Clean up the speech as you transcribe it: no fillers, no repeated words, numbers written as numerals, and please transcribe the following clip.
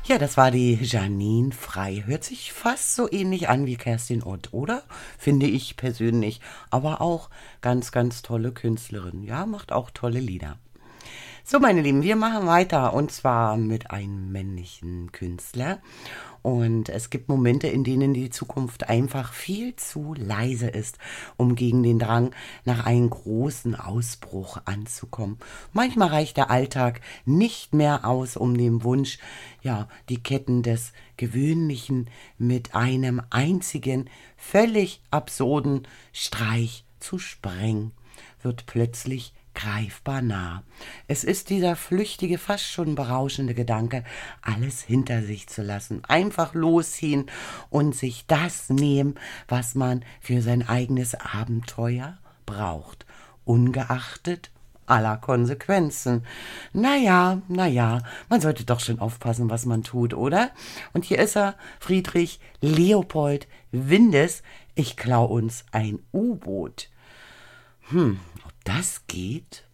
Ja, das war die Janine Frei. Hört sich fast so ähnlich an wie Kerstin Ott, oder? Finde ich persönlich. Aber auch ganz, ganz tolle Künstlerin. Ja, macht auch tolle Lieder. So, meine Lieben, wir machen weiter und zwar mit einem männlichen Künstler. Und es gibt Momente, in denen die Zukunft einfach viel zu leise ist, um gegen den Drang nach einem großen Ausbruch anzukommen. Manchmal reicht der Alltag nicht mehr aus, um den Wunsch, ja, die Ketten des Gewöhnlichen mit einem einzigen, völlig absurden Streich zu sprengen, wird plötzlich greifbar nah. Es ist dieser flüchtige, fast schon berauschende Gedanke, alles hinter sich zu lassen, einfach losziehen und sich das nehmen, was man für sein eigenes Abenteuer braucht, ungeachtet aller Konsequenzen. Naja, man sollte doch schon aufpassen, was man tut, oder? Und hier ist er, Friedrich Leopold Windes. Ich klau uns ein U-Boot. Ob das geht?